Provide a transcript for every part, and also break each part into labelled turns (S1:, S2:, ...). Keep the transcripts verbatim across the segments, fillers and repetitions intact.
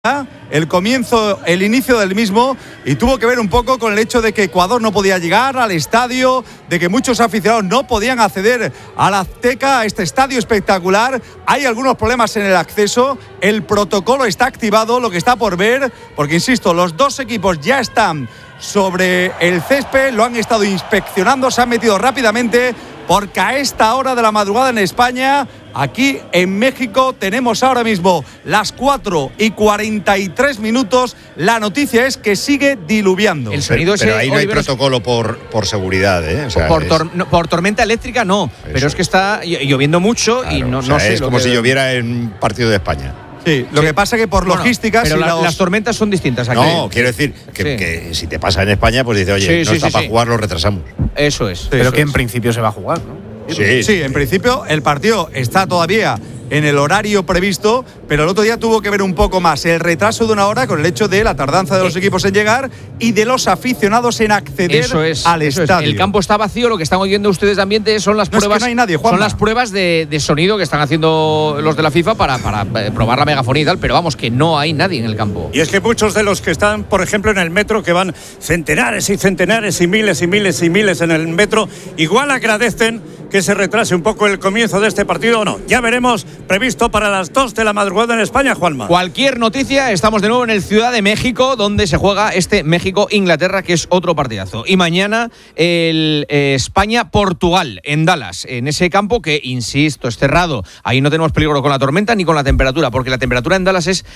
S1: el comienzo, el inicio del mismo, y tuvo que ver un poco con el hecho de que Ecuador no podía llegar al estadio, de que muchos aficionados no podían acceder a la Azteca, a este estadio espectacular. Hay algunos problemas en el acceso, el protocolo está activado, lo que está por ver, porque insisto, los dos equipos ya están sobre el césped, lo han estado inspeccionando, se han metido rápidamente, porque a esta hora de la madrugada en España, aquí en México, tenemos ahora mismo las cuatro y cuarenta y tres minutos. La noticia es que sigue diluviando.
S2: El sonido
S3: pero, pero ahí no hay
S2: Oliveros,
S3: protocolo por, por seguridad, ¿eh? O sea,
S2: por,
S3: es,
S2: tor, no, por tormenta eléctrica no, eso. Pero es que está lloviendo mucho, claro, y no,
S3: o sea,
S2: no sé.
S3: Es como
S2: que...
S3: si lloviera en un partido de España.
S1: Sí, lo sí. que pasa es que por bueno, logística...
S2: Pero
S1: si
S2: la,
S1: los...
S2: las tormentas son distintas aquí.
S3: No, quiero decir que, sí. que si te pasa en España, pues dice, oye,
S2: sí,
S3: no
S2: sí,
S3: está
S2: sí,
S3: para
S2: sí.
S3: jugar, lo retrasamos.
S2: Eso es.
S4: Sí, pero
S2: eso
S4: que
S2: es.
S4: en principio se va a jugar, ¿no?
S3: Sí,
S1: sí, en principio el partido está todavía en el horario previsto, pero el otro día tuvo que ver un poco más el retraso de una hora con el hecho de la tardanza de los equipos en llegar y de los aficionados en acceder
S2: eso es,
S1: al
S2: eso
S1: estadio.
S2: Es. El campo está vacío, lo que están oyendo ustedes de ambiente son las
S1: no
S2: pruebas.
S1: Es que no hay nadie, Juanma.
S2: Son las pruebas de, de sonido que están haciendo los de la FIFA para, para probar la megafonía y tal, pero vamos, que no hay nadie en el campo.
S5: Y es que muchos de los que están, por ejemplo, en el metro, que van centenares y centenares y miles y miles y miles en el metro, igual agradecen que se retrase un poco el comienzo de este partido o no. Ya veremos, previsto para las dos de la madrugada en España, Juanma.
S2: Cualquier noticia, estamos de nuevo en el Ciudad de México, donde se juega este México-Inglaterra, que es otro partidazo. Y mañana el eh, España-Portugal en Dallas, en ese campo que, insisto, es cerrado. Ahí no tenemos peligro con la tormenta ni con la temperatura, porque la temperatura en Dallas es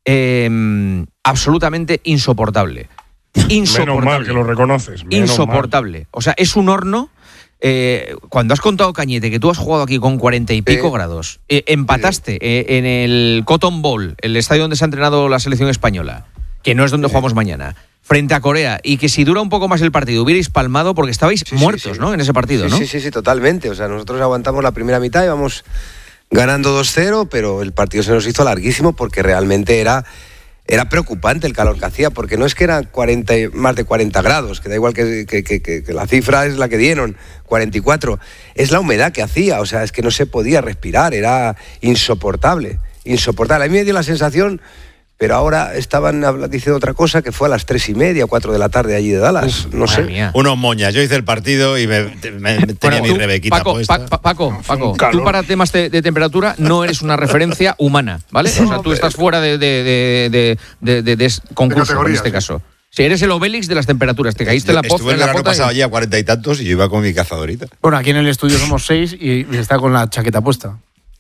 S2: eh, absolutamente insoportable. Insoportable.
S6: Menos mal que lo reconoces.
S2: Insoportable.
S6: Mal.
S2: O sea, es un horno. Eh, cuando has contado, Cañete, que tú has jugado aquí con cuarenta y pico
S7: eh,
S2: grados, eh, empataste
S7: sí.
S2: eh, en el Cotton Bowl, el estadio donde se ha entrenado la selección española, que no es donde sí. jugamos mañana, frente a Corea, y que si dura un poco más el partido hubierais palmado porque estabais
S7: sí,
S2: muertos,
S7: sí, sí.
S2: ¿no? En ese partido,
S7: sí,
S2: ¿no?
S7: Sí, sí, sí, totalmente. O sea, nosotros aguantamos la primera mitad y vamos ganando dos cero, pero el partido se nos hizo larguísimo porque realmente era... Era preocupante el calor que hacía, porque no es que eran cuarenta, más de cuarenta grados, que da igual que, que, que, que la cifra es la que dieron, cuarenta y cuatro. Es la humedad que hacía, o sea, es que no se podía respirar, era insoportable, insoportable. A mí me dio la sensación, pero ahora estaban diciendo otra cosa, que fue a las tres y media, cuatro de la tarde allí de Dallas, Uf, no sé.
S2: Mía.
S3: Unos moñas, yo hice el partido y me, me, me tenía bueno, mi
S2: tú,
S3: Rebequita
S2: Paco,
S3: puesta.
S2: Pa, Paco, Paco, tú para temas de, de temperatura no eres una referencia humana, ¿vale? O sea, tú estás fuera de, de, de, de, de, de, de concurso de en este caso. Si eres el Obélix de las temperaturas, te caíste en la posta.
S3: Estuve el verano pasado allí a cuarenta y tantos y yo iba con mi cazadorita.
S4: Bueno, aquí en el estudio somos seis y está con la chaqueta puesta.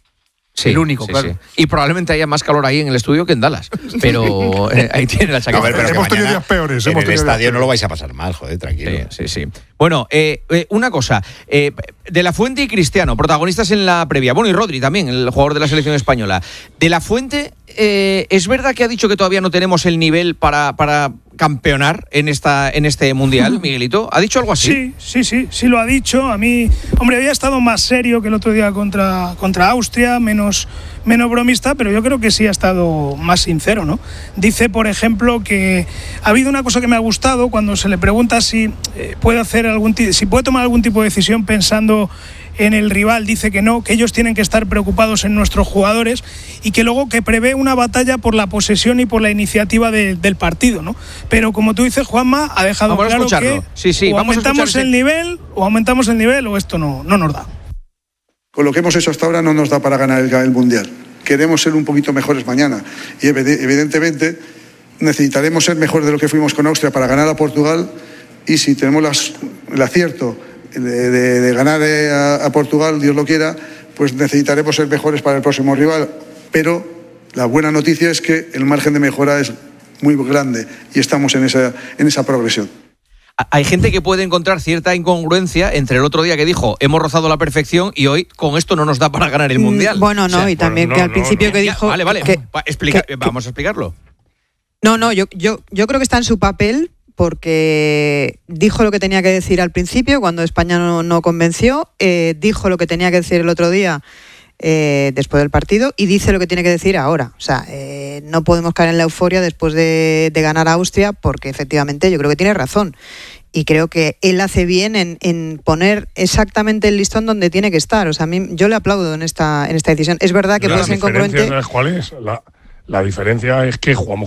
S2: Sí,
S4: el único,
S2: sí,
S4: claro.
S2: Sí. Y probablemente haya más calor ahí en el estudio que en Dallas. Pero eh, ahí tiene la chaqueta.
S6: No, a ver, pero hemos tenido días peores.
S3: En
S6: hemos
S3: el estadio no lo vais a pasar mal, joder, tranquilo.
S2: Sí, sí, sí. Bueno, eh, eh, una cosa. Eh, De La Fuente y Cristiano, protagonistas en la previa. Bueno, y Rodri también, el jugador de la selección española. De La Fuente, eh, ¿es verdad que ha dicho que todavía no tenemos el nivel para, para campeonar en esta en este Mundial, Miguelito? ¿Ha dicho algo así?
S8: Sí, sí, sí, sí lo ha dicho. A mí, hombre, había estado más serio que el otro día contra, contra Austria, menos, menos bromista, pero yo creo que sí ha estado más sincero, ¿no? Dice, por ejemplo, que ha habido una cosa que me ha gustado cuando se le pregunta si eh, puede hacer algún t- si puede tomar algún tipo de decisión pensando en el rival, dice que no, que ellos tienen que estar preocupados en nuestros jugadores y que luego que prevé una batalla por la posesión y por la iniciativa de, del partido, ¿no? Pero como tú dices, Juanma, ha dejado
S2: vamos
S8: claro que
S2: sí, sí,
S8: o
S2: vamos
S8: aumentamos
S2: a
S8: el nivel o aumentamos el nivel o esto no, no nos da.
S9: Con lo que hemos hecho hasta ahora no nos da para ganar el, el Mundial. Queremos ser un poquito mejores mañana y evidentemente necesitaremos ser mejores de lo que fuimos con Austria para ganar a Portugal, y si tenemos las, el acierto de, de, de ganar a, a Portugal, Dios lo quiera, pues necesitaremos ser mejores para el próximo rival. Pero la buena noticia es que el margen de mejora es muy grande y estamos en esa, en esa progresión.
S2: Hay gente que puede encontrar cierta incongruencia entre el otro día que dijo hemos rozado la perfección y hoy con esto no nos da para ganar el Mundial.
S10: Bueno, no, o sea, y también bueno, no, que al principio no, no. que dijo...
S2: Ya, vale, vale,
S10: que,
S2: explica,
S10: que,
S2: vamos a explicarlo.
S10: No, no, yo, yo, yo creo que está en su papel porque dijo lo que tenía que decir al principio cuando España no, no convenció, eh, dijo lo que tenía que decir el otro día eh, después del partido y dice lo que tiene que decir ahora. O sea, eh, no podemos caer en la euforia después de, de ganar a Austria porque efectivamente yo creo que tiene razón. Y creo que él hace bien en, en poner exactamente el listón donde tiene que estar. O sea, a mí yo le aplaudo en esta en esta decisión. Es verdad que
S6: la
S10: puede ser incongruente.
S6: ¿Cuál es? La, La diferencia es que jugamos